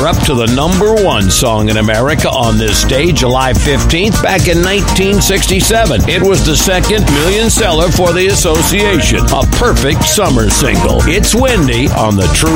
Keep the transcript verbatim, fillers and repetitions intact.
runner-up to the number one song in America on this day, July fifteenth, back in nineteen sixty-seven. It was the second million seller for the association, a perfect summer single. It's Windy on the True